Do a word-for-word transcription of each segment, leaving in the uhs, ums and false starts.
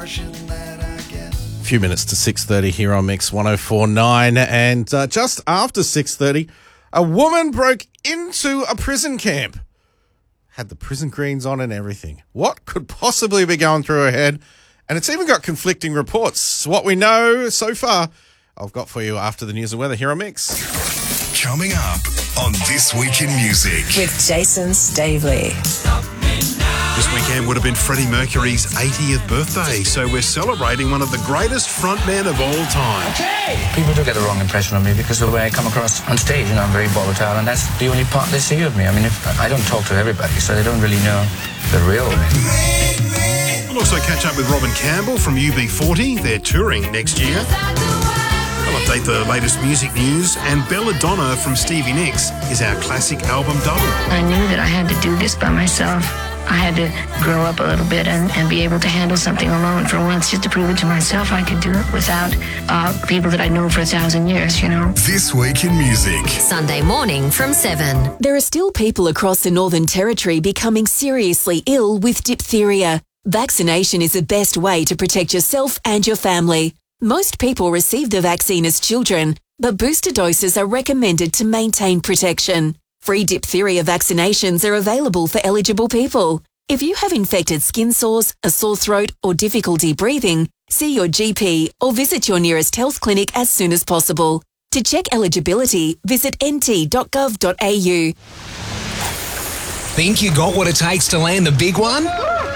impression that I get. A few minutes to six thirty here on Mix one oh four point nine, and uh, just after six thirty, a woman broke into a prison camp. Had the prison greens on and everything. What could possibly be going through her head? And it's even got conflicting reports. What we know so far, I've got for you after the news and weather here on Mix. Coming up on This Week in Music. With Jason Stavely. This weekend would have been Freddie Mercury's eightieth birthday, so we're celebrating one of the greatest frontmen of all time. Okay. People do get the wrong impression of me because of the way I come across on stage, you know, I'm very volatile, and that's the only part they see of me. I mean, if I don't talk to everybody, so they don't really know the real me. We'll also catch up with Robin Campbell from U B forty. They're touring next year. We'll update the latest music news, and Belladonna from Stevie Nicks is our classic album double. I knew that I had to do this by myself. I had to grow up a little bit and, and be able to handle something alone for once, just to prove it to myself I could do it without uh, people that I'd known for a thousand years, you know. This Week in Music. Sunday morning from seven. There are still people across the Northern Territory becoming seriously ill with diphtheria. Vaccination is the best way to protect yourself and your family. Most people receive the vaccine as children, but booster doses are recommended to maintain protection. Free diphtheria vaccinations are available for eligible people. If you have infected skin sores, a sore throat, or difficulty breathing, see your G P or visit your nearest health clinic as soon as possible. To check eligibility, visit n t dot gov dot a u. Think you got what it takes to land the big one?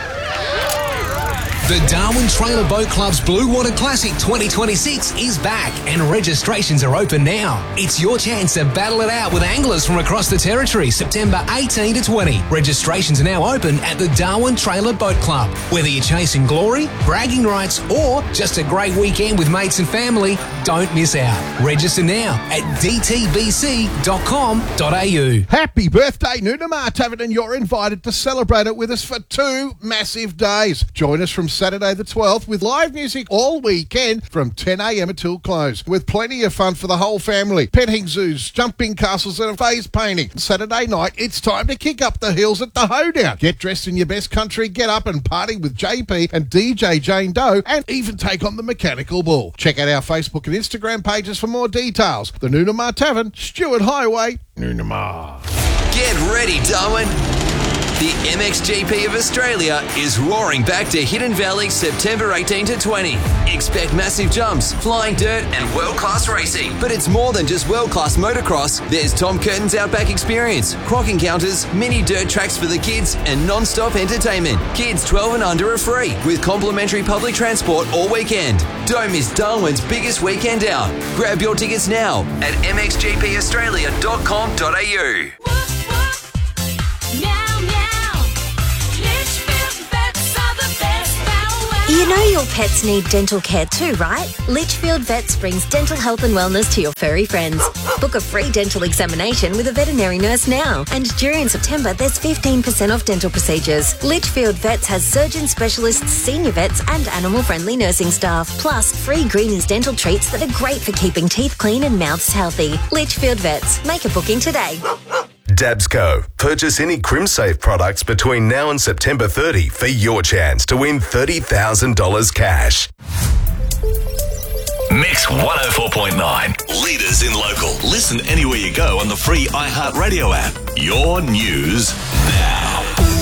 The Darwin Trailer Boat Club's Blue Water Classic twenty twenty-six is back and registrations are open now. It's your chance to battle it out with anglers from across the territory, September eighteenth to twentieth. Registrations are now open at the Darwin Trailer Boat Club. Whether you're chasing glory, bragging rights, or just a great weekend with mates and family, don't miss out. Register now at d t b c dot com dot a u. Happy birthday, Noonamar Tavern, and you're invited to celebrate it with us for two massive days. Join us from Saturday the twelfth with live music all weekend from ten a m until close, with plenty of fun for the whole family. Petting zoos, jumping castles and a phase painting. Saturday night, it's time to kick up the hills at the Hoedown. Get dressed in your best country get up and party with J P and D J Jane Doe, and even take on the mechanical bull. Check out our Facebook and Instagram pages for more details. The Noonamar Tavern, Stewart Highway, Noonamar. Get ready, Darwin. The M X G P of Australia is roaring back to Hidden Valley September eighteenth to twentieth. Expect massive jumps, flying dirt and world-class racing. But it's more than just world-class motocross. There's Tom Curtin's Outback Experience, croc encounters, mini dirt tracks for the kids and non-stop entertainment. Kids twelve and under are free with complimentary public transport all weekend. Don't miss Darwin's biggest weekend out. Grab your tickets now at m x g p australia dot com dot a u. You know your pets need dental care too, right? Litchfield Vets brings dental health and wellness to your furry friends. Book a free dental examination with a veterinary nurse now. And during September, there's fifteen percent off dental procedures. Litchfield Vets has surgeon specialists, senior vets and animal-friendly nursing staff. Plus, free Greenies dental treats that are great for keeping teeth clean and mouths healthy. Litchfield Vets. Make a booking today. Dabsco. Purchase any CrimSafe products between now and September thirtieth for your chance to win thirty thousand dollars cash. Mix one oh four point nine. Leaders in local. Listen anywhere you go on the free iHeartRadio app. Your news now.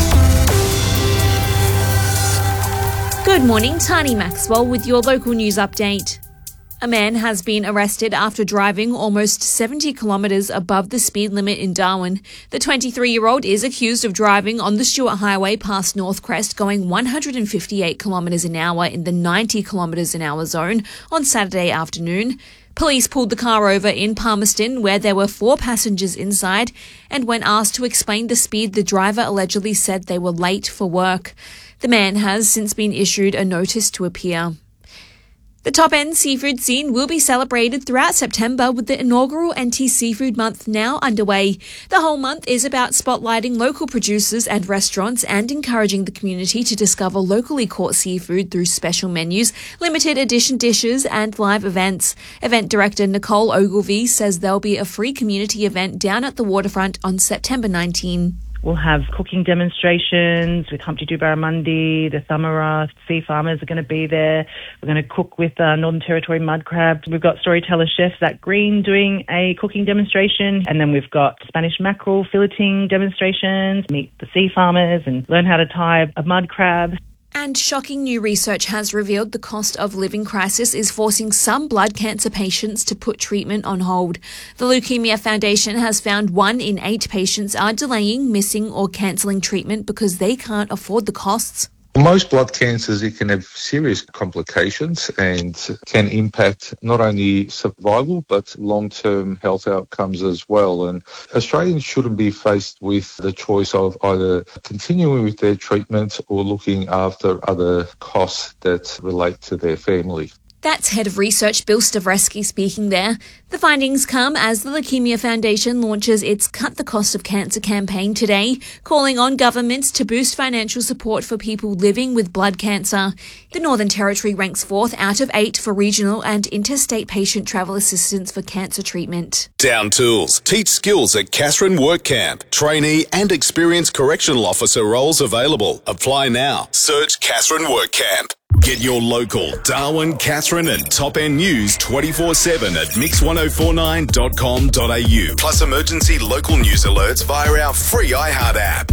Good morning, Tani Maxwell with your local news update. A man has been arrested after driving almost seventy kilometres above the speed limit in Darwin. The twenty-three-year-old is accused of driving on the Stewart Highway past North Crest going one hundred fifty-eight kilometres an hour in the ninety kilometres an hour zone on Saturday afternoon. Police pulled the car over in Palmerston where there were four passengers inside, and when asked to explain the speed, the driver allegedly said they were late for work. The man has since been issued a notice to appear. The top-end seafood scene will be celebrated throughout September with the inaugural N T Seafood Month now underway. The whole month is about spotlighting local producers and restaurants and encouraging the community to discover locally caught seafood through special menus, limited edition dishes and live events. Event director Nicole Ogilvie says there'll be a free community event down at the waterfront on September nineteenth. We'll have cooking demonstrations with Humpty Doo Barramundi, the Thamara sea farmers are going to be there. We're going to cook with uh, Northern Territory mud crab. We've got storyteller chef Zach Green doing a cooking demonstration, and then we've got Spanish mackerel filleting demonstrations, meet the sea farmers and learn how to tie a mud crab. And shocking new research has revealed the cost of living crisis is forcing some blood cancer patients to put treatment on hold. The Leukemia Foundation has found one in eight patients are delaying, missing or cancelling treatment because they can't afford the costs. Most blood cancers, it can have serious complications and can impact not only survival but long-term health outcomes as well. And Australians shouldn't be faced with the choice of either continuing with their treatment or looking after other costs that relate to their family. That's Head of Research Bill Stavresky speaking there. The findings come as the Leukemia Foundation launches its Cut the Cost of Cancer campaign today, calling on governments to boost financial support for people living with blood cancer. The Northern Territory ranks fourth out of eight for regional and interstate patient travel assistance for cancer treatment. Down Tools. Teach skills at Catherine Work Camp. Trainee and experienced correctional officer roles available. Apply now. Search Catherine Work Camp. Get your local Darwin, Catherine and Top End news twenty-four seven at mix ten forty-nine dot com dot a u. Plus emergency local news alerts via our free iHeart app.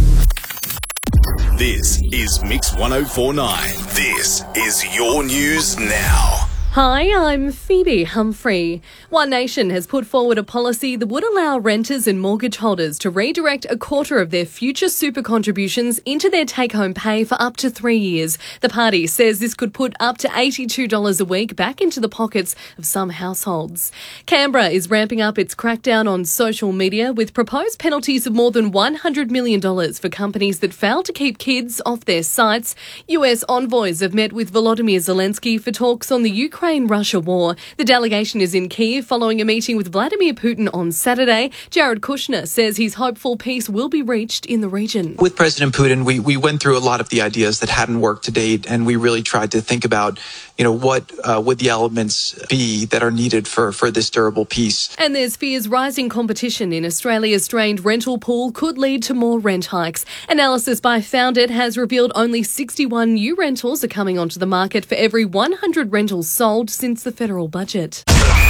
This is Mix ten forty-nine. This is your news now. Hi, I'm Phoebe Humphrey. One Nation has put forward a policy that would allow renters and mortgage holders to redirect a quarter of their future super contributions into their take-home pay for up to three years. The party says this could put up to eighty-two dollars a week back into the pockets of some households. Canberra is ramping up its crackdown on social media with proposed penalties of more than one hundred million dollars for companies that fail to keep kids off their sites. U S envoys have met with Volodymyr Zelensky for talks on the Ukraine Ukraine-Russia war. The delegation is in Kyiv following a meeting with Vladimir Putin on Saturday. Jared Kushner says he's hopeful peace will be reached in the region. With President Putin, we, we went through a lot of the ideas that hadn't worked to date, and we really tried to think about, you know, what uh, would the elements be that are needed for, for this durable peace. And there's fears rising competition in Australia's strained rental pool could lead to more rent hikes. Analysis by Founded has revealed only sixty-one new rentals are coming onto the market for every one hundred rentals sold since the federal budget.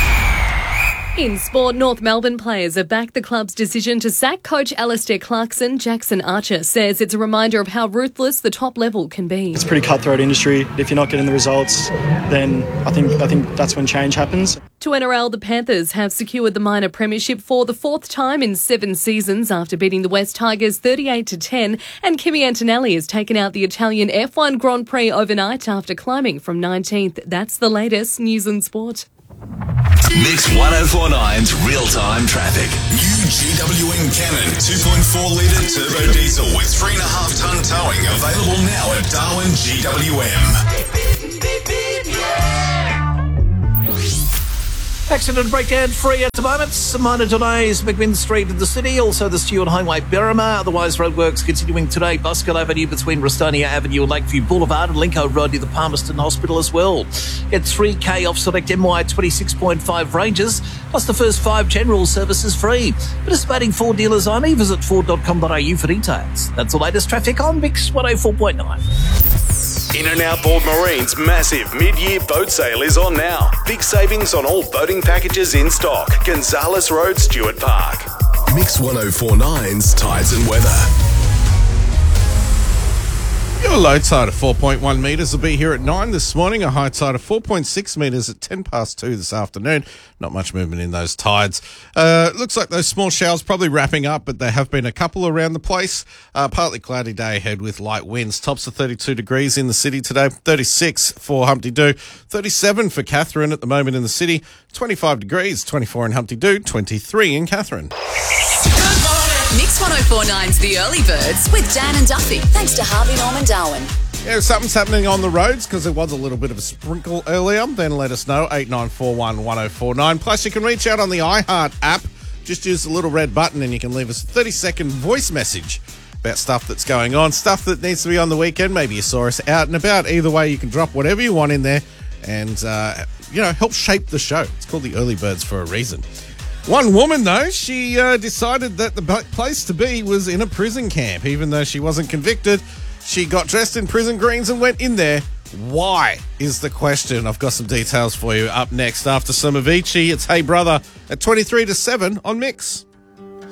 In sport, North Melbourne players have backed the club's decision to sack coach Alistair Clarkson. Jackson Archer says it's a reminder of how ruthless the top level can be. It's a pretty cutthroat industry. If you're not getting the results, then I think I think that's when change happens. To N R L, the Panthers have secured the minor premiership for the fourth time in seven seasons after beating the West Tigers thirty-eight to ten, and Kimi Antonelli has taken out the Italian F one Grand Prix overnight after climbing from nineteenth. That's the latest news and sport. Mix ten forty-nine's real-time traffic. New G W M Cannon two point four litre turbo diesel with three and a half tonne towing available now at Darwin G W M. Accident breakdown free at the moment. Some minor delays, McMinn Street in the city, also the Stewart Highway, Berrima. Otherwise, roadworks continuing today. Buskill Avenue between Rustonia Avenue and Lakeview Boulevard, and Lincoln Road near the Palmerston Hospital as well. Get three K off select M Y twenty-six point five ranges, plus the first five general services free. Participating Ford dealers only. Visit ford dot com dot a u for details. That's the latest traffic on Mix one oh four point nine. In and Outboard Marine's massive mid-year boat sale is on now. Big savings on all boating packages in stock. Gonzales Road, Stewart Park. Mix ten forty-nine's Tides and Weather. Your low tide of four point one metres will be here at nine this morning, a high tide of four point six metres at ten past two this afternoon. Not much movement in those tides. Uh, looks like those small showers probably wrapping up, but there have been a couple around the place. Uh, partly cloudy day ahead with light winds. Tops of thirty-two degrees in the city today, thirty-six for Humpty Doo, thirty-seven for Catherine at the moment in the city, twenty-five degrees, twenty-four in Humpty Doo, twenty-three in Catherine. Mix ten forty-nine's The Early Birds with Dan and Duffy. Thanks to Harvey Norman Darwin. Yeah, if something's happening on the roads because there was a little bit of a sprinkle earlier, then let us know, eight nine four one, one oh four nine. Plus, you can reach out on the iHeart app. Just use the little red button and you can leave us a thirty-second voice message about stuff that's going on, stuff that needs to be on the weekend. Maybe you saw us out and about. Either way, you can drop whatever you want in there and, uh, you know, help shape the show. It's called The Early Birds for a reason. One woman, though, she uh, decided that the place to be was in a prison camp. Even though she wasn't convicted, she got dressed in prison greens and went in there. Why is the question? I've got some details for you up next after some Avicii. It's Hey Brother at twenty-three to seven on Mix.